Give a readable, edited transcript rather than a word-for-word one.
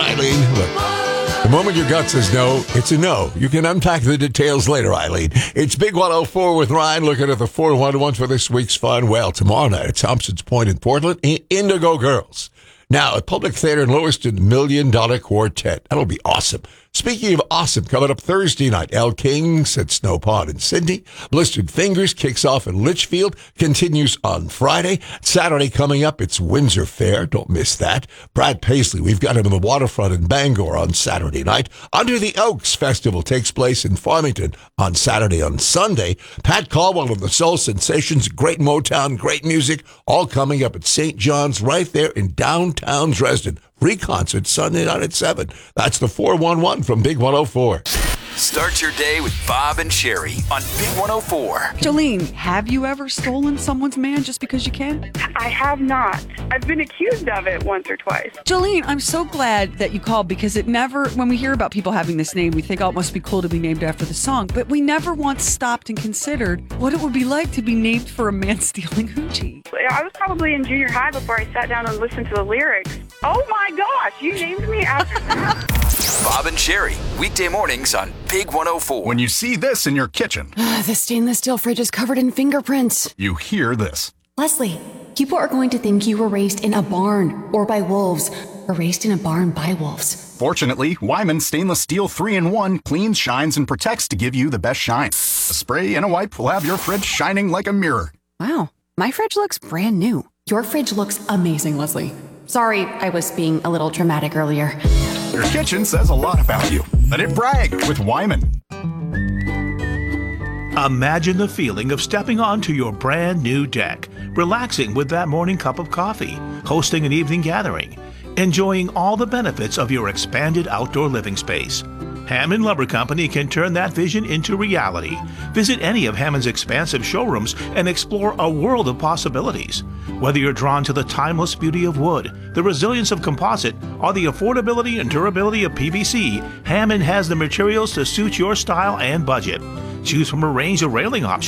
Eileen. Look, the moment your gut says no, it's a no. You can unpack the details later, Eileen. It's Big 104 with Ryan looking at the 411 for this week's fun. Well, tomorrow night at Thompson's Point in Portland, Indigo Girls. Now, at Public Theater in Lewiston, $1 Million Quartet. That'll be awesome. Speaking of awesome, coming up Thursday night, Elle Kings at Snow Pond in Sydney. Blistered Fingers kicks off in Litchfield, continues on Friday. Saturday coming up, it's Windsor Fair. Don't miss that. Brad Paisley, we've got him in the waterfront in Bangor on Saturday night. Under the Oaks Festival takes place in Farmington on Saturday. On Sunday, Pat Caldwell and the Soul Sensations, great Motown, great music, all coming up at St. John's right there in downtown Dresden. Free concert Sunday night at 7. That's the 411 from Big 104. Start your day with Bob and Sherry on Big 104. Jolene, have you ever stolen someone's man just because you can? I have not. I've been accused of it once or twice. Jolene, I'm so glad that you called because it never, when we hear about people having this name, we think, oh, it must be cool to be named after the song. But we never once stopped and considered what it would be like to be named for a man stealing hoochie. I was probably in junior high before I sat down and listened to the lyrics. Oh my gosh, you named me after that. Bob and Sherry, weekday mornings on Big 104. When you see this in your kitchen, The stainless steel fridge is covered in fingerprints. you hear this. Leslie, people are going to think you were raised in a barn or by wolves, or raised in a barn by wolves. Fortunately, Wyman Stainless Steel 3-in-1 cleans, shines, and protects to give you the best shine. A spray and a wipe will have your fridge shining like a mirror. Wow, my fridge looks brand new. Your fridge looks amazing, Leslie. Sorry, I was being a little dramatic earlier. Your kitchen says a lot about you. Let it brag with Wyman. Imagine the feeling of stepping onto your brand new deck, relaxing with that morning cup of coffee, hosting an evening gathering, enjoying all the benefits of your expanded outdoor living space. Hammond Lumber Company can turn that vision into reality. Visit any of Hammond's expansive showrooms and explore a world of possibilities. Whether you're drawn to the timeless beauty of wood, the resilience of composite, or the affordability and durability of PVC, Hammond has the materials to suit your style and budget. Choose from a range of railing options